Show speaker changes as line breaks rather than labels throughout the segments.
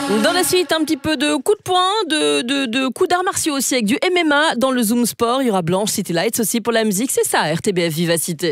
Dans la suite, un petit peu de coups de poing, de coups d'arts martiaux aussi avec du MMA dans le Zoom Sport. Il y aura Blanche City Lights aussi pour la musique. C'est ça, RTBF Vivacité.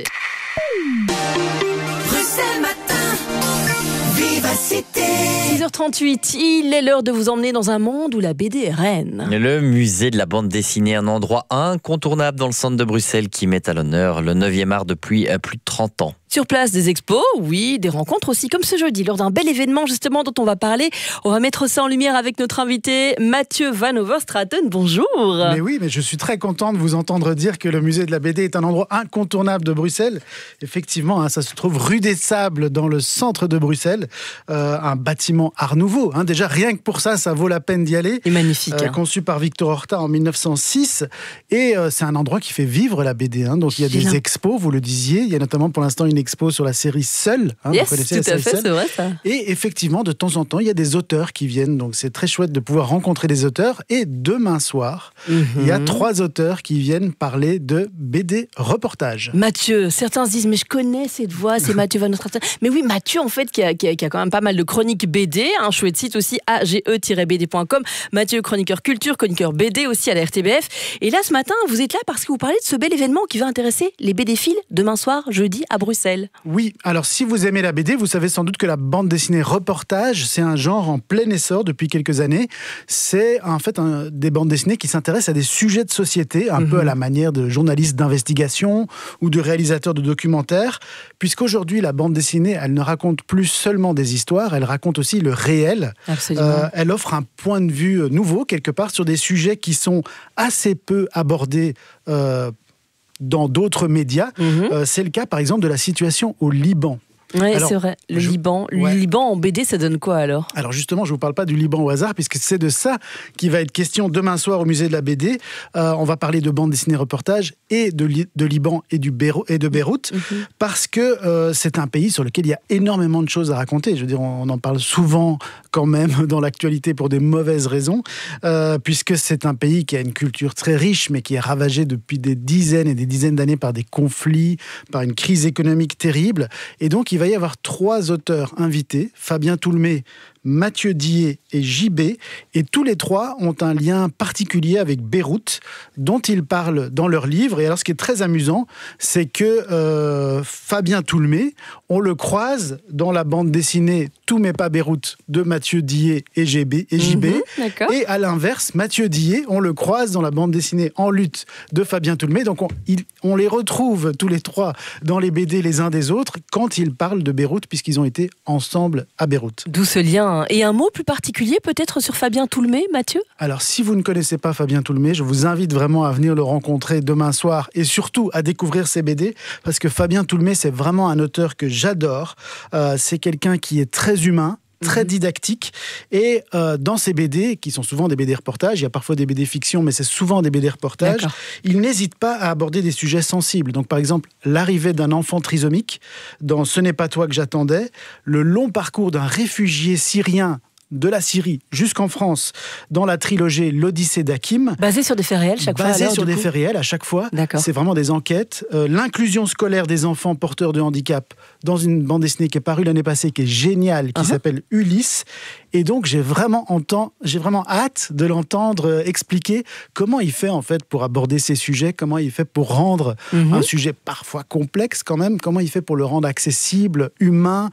Bruxelles Matin, Vivacité.
6h38, il est l'heure de vous emmener dans un monde où la BD est reine.
Le musée de la bande dessinée, un endroit incontournable dans le centre de Bruxelles qui met à l'honneur le 9e art depuis plus de 30 ans.
Sur place, des expos, oui, des rencontres aussi, comme ce jeudi, lors d'un bel événement justement dont on va parler. On va mettre ça en lumière avec notre invité Mathieu Van Overstraten. Bonjour.
Mais oui, mais je suis très content de vous entendre dire que le musée de la BD est un endroit incontournable de Bruxelles. Effectivement, ça se trouve rue des Sables, dans le centre de Bruxelles. Un bâtiment art nouveau. Déjà, rien que pour ça vaut la peine d'y aller.
C'est magnifique.
Conçu par Victor Horta en 1906. Et c'est un endroit qui fait vivre la BD. Donc il y a des expos, vous le disiez. Il y a notamment pour l'instant une expo sur la série Seul.
Yes, vous connaissez tout à fait, c'est vrai ça.
Et effectivement, de temps en temps, il y a des auteurs qui viennent. Donc c'est très chouette de pouvoir rencontrer des auteurs. Et demain soir, il y a 3 auteurs qui viennent parler de BD reportage.
Mathieu, certains se disent, mais je connais cette voix, c'est Mathieu Van Overstraten. Mais oui, Mathieu, en fait, qui a quand même pas mal de chroniques BD, un chouette site aussi, age-bd.com. Mathieu, chroniqueur culture, chroniqueur BD aussi à la RTBF. Et là, ce matin, vous êtes là parce que vous parlez de ce bel événement qui va intéresser les BD-philes demain soir, jeudi, à Bruxelles.
Oui, alors si vous aimez la BD, vous savez sans doute que la bande dessinée reportage, c'est un genre en plein essor depuis quelques années. C'est en fait des bandes dessinées qui s'intéressent à des sujets de société, un peu à la manière de journalistes d'investigation ou de réalisateurs de documentaires, puisqu'aujourd'hui, la bande dessinée, elle ne raconte plus seulement des histoires, elle raconte aussi le réel.
Absolument.
Elle offre un point de vue nouveau, quelque part, sur des sujets qui sont assez peu abordés dans d'autres médias. C'est le cas, par exemple, de la situation au Liban.
Oui, c'est vrai. Le Liban en BD, ça donne quoi alors ?
Alors justement, je ne vous parle pas du Liban au hasard, puisque c'est de ça qui va être question demain soir au musée de la BD. On va parler de bande dessinée reportage et de Liban et de Beyrouth, parce que c'est un pays sur lequel il y a énormément de choses à raconter. Je veux dire, on en parle souvent quand même dans l'actualité pour des mauvaises raisons, puisque c'est un pays qui a une culture très riche, mais qui est ravagé depuis des dizaines et des dizaines d'années par des conflits, par une crise économique terrible. Et donc, il va y avoir 3 auteurs invités, Fabien Toulmé, Mathieu Dié et JB, et tous les 3 ont un lien particulier avec Beyrouth, dont ils parlent dans leur livre. Et alors, ce qui est très amusant, c'est que Fabien Toulmé, on le croise dans la bande dessinée Tout mais pas Beyrouth de Mathieu Dié et JB. Et à l'inverse, Mathieu Dié, on le croise dans la bande dessinée En lutte de Fabien Toulmé. Donc on les retrouve tous les 3 dans les BD les uns des autres quand ils parlent de Beyrouth, puisqu'ils ont été ensemble à Beyrouth.
D'où ce lien. Et un mot plus particulier peut-être sur Fabien Toulmé, Mathieu ?
Alors, si vous ne connaissez pas Fabien Toulmé, je vous invite vraiment à venir le rencontrer demain soir et surtout à découvrir ses BD, parce que Fabien Toulmé, c'est vraiment un auteur que j'adore. C'est quelqu'un qui est très humain, très didactique, et dans ses BD, qui sont souvent des BD reportages, il y a parfois des BD fiction, mais c'est souvent des BD reportages, il n'hésite pas à aborder des sujets sensibles. Donc par exemple, l'arrivée d'un enfant trisomique dans Ce n'est pas toi que j'attendais, le long parcours d'un réfugié syrien de la Syrie jusqu'en France dans la trilogie L'Odyssée d'Hakim.
Basé sur des faits réels chaque fois.
Basé sur des faits réels à chaque fois. C'est vraiment des enquêtes. L'inclusion scolaire des enfants porteurs de handicap dans une bande dessinée qui est parue l'année passée, qui est géniale, qui s'appelle Ulysse. Et donc j'ai vraiment hâte de l'entendre expliquer comment il fait en fait pour aborder ces sujets, comment il fait pour rendre un sujet parfois complexe quand même, comment il fait pour le rendre accessible, humain,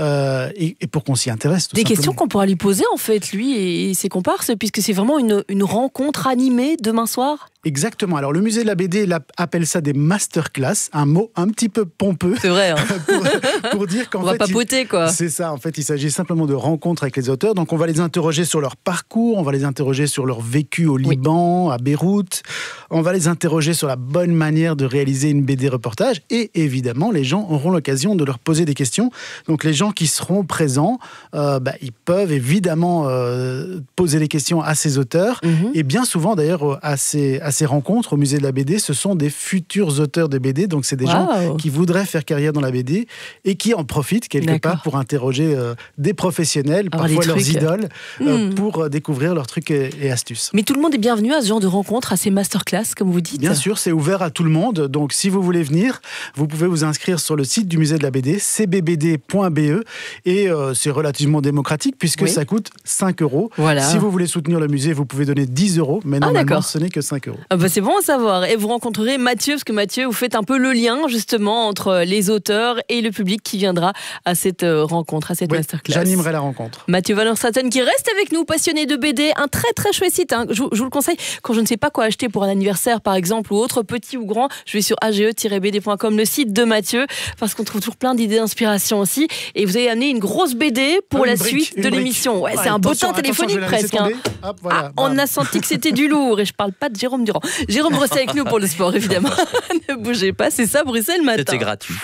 et pour qu'on s'y intéresse tout simplement.
Des questions qu'on pourra lui poser en fait, lui et ses comparses, puisque c'est vraiment une rencontre animée demain soir.
Exactement. Alors le musée de la BD appelle ça des masterclass, un mot un petit peu pompeux.
C'est vrai.
pour dire qu'en fait,
on va papoter quoi.
C'est ça. En fait, il s'agit simplement de rencontres avec les auteurs. Donc on va les interroger sur leur parcours, on va les interroger sur leur vécu au Liban, à Beyrouth. On va les interroger sur la bonne manière de réaliser une BD reportage. Et évidemment, les gens auront l'occasion de leur poser des questions. Donc les gens qui seront présents, ils peuvent évidemment poser des questions à ces auteurs. Et bien souvent d'ailleurs à ces ces rencontres au musée de la BD, ce sont des futurs auteurs de BD. Donc, c'est des gens qui voudraient faire carrière dans la BD et qui en profitent quelque part pour interroger des professionnels, parfois leurs idoles, pour découvrir leurs trucs et astuces.
Mais tout le monde est bienvenu à ce genre de rencontre, à ces masterclass, comme vous dites.
Bien sûr, c'est ouvert à tout le monde. Donc, si vous voulez venir, vous pouvez vous inscrire sur le site du musée de la BD, cbbd.be. Et c'est relativement démocratique puisque ça coûte 5 €. Voilà. Si vous voulez soutenir le musée, vous pouvez donner 10 €. Mais normalement, ce n'est que 5 €.
C'est bon à savoir. Et vous rencontrerez Mathieu, parce que Mathieu, vous faites un peu le lien justement entre les auteurs et le public qui viendra à cette rencontre, à cette masterclass.
J'animerai la rencontre.
Mathieu Van der Straeten qui reste avec nous, passionné de BD, un très très chouette site. Hein. Je vous le conseille quand je ne sais pas quoi acheter pour un anniversaire par exemple, ou autre, petit ou grand, je vais sur age-bd.com, le site de Mathieu, parce qu'on trouve toujours plein d'idées d'inspiration aussi. Et vous avez amené une grosse BD pour la suite de l'émission. Ouais, c'est un bottin téléphonique presque. Hein.
Hop, voilà,
on a senti que c'était du lourd, et je parle pas de Jérôme Durand. Jérôme Brosset avec nous pour le sport évidemment. Ne bougez pas, c'est ça Bruxelles Matin.
C'était gratuit.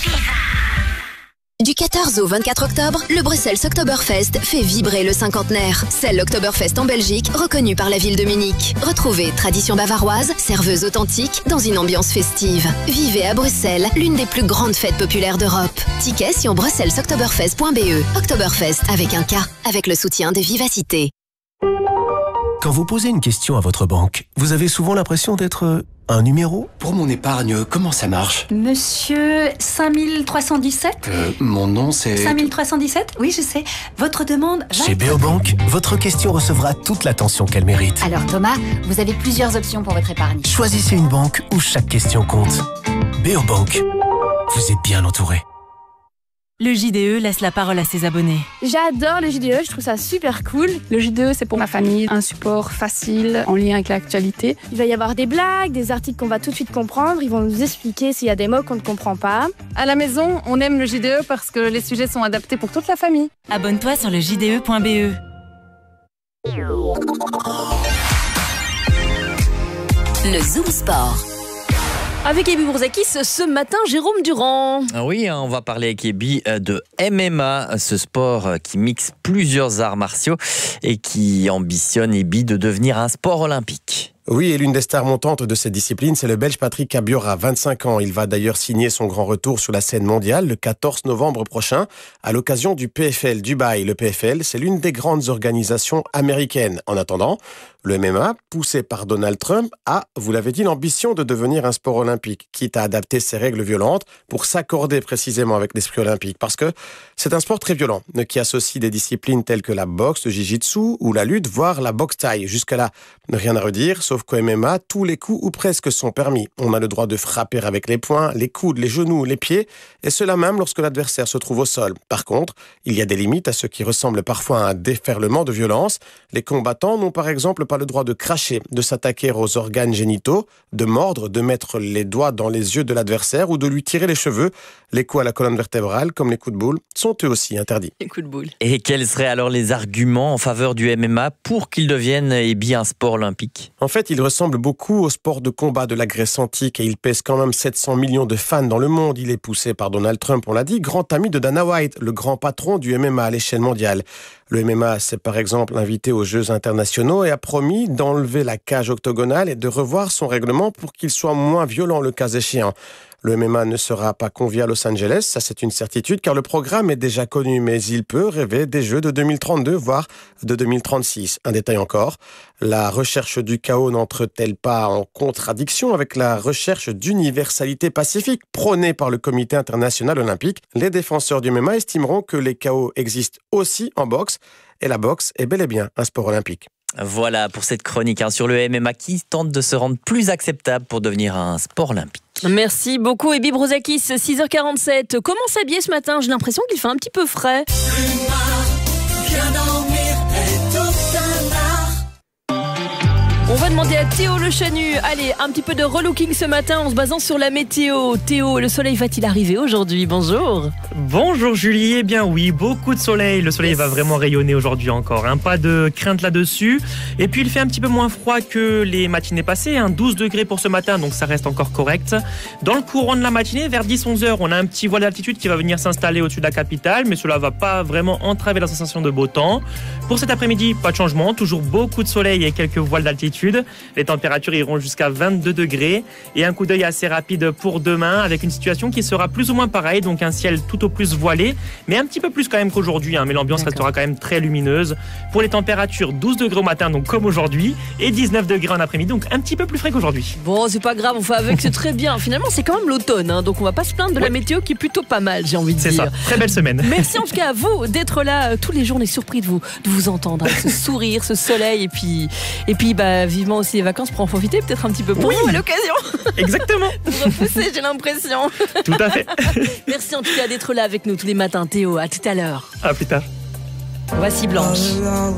Du 14 au 24 octobre, le Bruxelles Oktoberfest fait vibrer le cinquantenaire. C'est l'Oktoberfest en Belgique, reconnu par la ville de Munich. Retrouvez tradition bavaroise, serveuse authentique, dans une ambiance festive. Vivez à Bruxelles, l'une des plus grandes fêtes populaires d'Europe. Tickets sur bruxellesoktoberfest.be. Oktoberfest avec un K, avec le soutien de Vivacité.
Quand vous posez une question à votre banque, vous avez souvent l'impression d'être un numéro.
Pour mon épargne, comment ça marche?
Monsieur 5317
Mon nom c'est...
5317 Oui, je sais. Votre demande va...
Chez Beobank, votre question recevra toute l'attention qu'elle mérite.
Alors Thomas, vous avez plusieurs options pour votre épargne.
Choisissez une banque où chaque question compte. Beobank, vous êtes bien entouré.
Le JDE laisse la parole à ses abonnés.
J'adore le JDE, je trouve ça super cool. Le JDE, c'est pour ma famille, un support facile, en lien avec l'actualité. Il va y avoir des blagues, des articles qu'on va tout de suite comprendre. Ils vont nous expliquer s'il y a des mots qu'on ne comprend pas.
À la maison, on aime le JDE parce que les sujets sont adaptés pour toute la famille.
Abonne-toi sur le JDE.be.
Le Zoom Sport.
Avec Ebi Bourzakis, ce matin, Jérôme Durand.
Oui, on va parler avec Ebi de MMA, ce sport qui mixe plusieurs arts martiaux et qui ambitionne, Ebi, de devenir un sport olympique.
Oui, et l'une des stars montantes de cette discipline, c'est le Belge Patrick Cabiora, 25 ans. Il va d'ailleurs signer son grand retour sur la scène mondiale le 14 novembre prochain, à l'occasion du PFL Dubaï. Le PFL, c'est l'une des grandes organisations américaines. En attendant, le MMA, poussé par Donald Trump, a, vous l'avez dit, l'ambition de devenir un sport olympique, quitte à adapter ses règles violentes pour s'accorder précisément avec l'esprit olympique. Parce que c'est un sport très violent, qui associe des disciplines telles que la boxe, le jiu-jitsu ou la lutte, voire la boxe thaï. Jusque-là, rien à redire, sauf qu'au MMA, tous les coups ou presque sont permis. On a le droit de frapper avec les poings, les coudes, les genoux, les pieds, et cela même lorsque l'adversaire se trouve au sol. Par contre, il y a des limites à ce qui ressemble parfois à un déferlement de violence. Les combattants n'ont par exemple pas le droit de cracher, de s'attaquer aux organes génitaux, de mordre, de mettre les doigts dans les yeux de l'adversaire ou de lui tirer les cheveux. Les coups à la colonne vertébrale, comme les coups de boule, sont eux aussi interdits.
Les coups de boule.
Et quels seraient alors les arguments en faveur du MMA pour qu'il devienne un sport olympique?
En fait, il ressemble beaucoup au sport de combat de la Grèce antique et il pèse quand même 700 millions de fans dans le monde. Il est poussé par Donald Trump, on l'a dit, grand ami de Dana White, le grand patron du MMA à l'échelle mondiale. Le MMA s'est par exemple invité aux Jeux internationaux et a promis d'enlever la cage octogonale et de revoir son règlement pour qu'il soit moins violent le cas échéant. Le MMA ne sera pas convié à Los Angeles, ça c'est une certitude, car le programme est déjà connu, mais il peut rêver des Jeux de 2032, voire de 2036. Un détail encore, la recherche du chaos n'entre-t-elle pas en contradiction avec la recherche d'universalité pacifique prônée par le Comité international olympique? Les défenseurs du MMA estimeront que les chaos existent aussi en boxe, et la boxe est bel et bien un sport olympique.
Voilà pour cette chronique sur le MMA qui tente de se rendre plus acceptable pour devenir un sport olympique.
Merci beaucoup Ebi Bourzakis, 6h47. Comment s'habiller ce matin? J'ai l'impression qu'il fait un petit peu frais. On va demander à Théo Le Chanu, allez, un petit peu de relooking ce matin en se basant sur la météo. Théo, le soleil va-t-il arriver aujourd'hui? Bonjour.
Bonjour Julie, eh bien oui, beaucoup de soleil. Le soleil va vraiment rayonner aujourd'hui encore, pas de crainte là-dessus. Et puis il fait un petit peu moins froid que les matinées passées, 12 degrés pour ce matin, donc ça reste encore correct. Dans le courant de la matinée, vers 10-11 heures, on a un petit voile d'altitude qui va venir s'installer au-dessus de la capitale, mais cela va pas vraiment entraver la sensation de beau temps. Pour cet après-midi, pas de changement, toujours beaucoup de soleil et quelques voiles d'altitude. Les températures iront jusqu'à 22 degrés. Et un coup d'œil assez rapide pour demain avec une situation qui sera plus ou moins pareille. Donc un ciel tout au plus voilé, mais un petit peu plus quand même qu'aujourd'hui. Mais l'ambiance restera quand même très lumineuse. Pour les températures, 12 degrés au matin, donc comme aujourd'hui, et 19 degrés en après-midi, donc un petit peu plus frais qu'aujourd'hui.
Bon, c'est pas grave, on fait avec, c'est très bien. Finalement, c'est quand même l'automne, hein, donc on va pas se plaindre de la météo qui est plutôt pas mal, j'ai envie de dire.
C'est ça, très belle semaine.
Merci en tout cas à vous d'être là tous les jours. On est surpris de vous entendre, avec ce sourire, ce soleil, et puis vivement aussi les vacances pour en profiter peut-être un petit peu pour vous à l'occasion.
Exactement.
Vous repousser, j'ai l'impression.
Tout à fait.
Merci en tout cas d'être là avec nous tous les matins, Théo. À tout à l'heure.
À plus tard.
Voici Blanche.